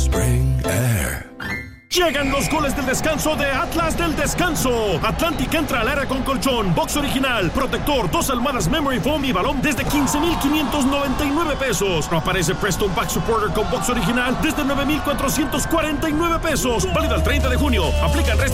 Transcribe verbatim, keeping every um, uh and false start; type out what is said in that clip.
Spring Air. Llegan los goles del descanso de Atlas del Descanso. Atlantic entra al área con colchón, box original, protector, dos almohadas Memory Foam y balón desde quince mil quinientos noventa y nueve pesos. No aparece Preston Back Supporter con box original desde nueve mil cuatrocientos cuarenta y nueve pesos. Válido el treinta de junio. Aplican restricciones.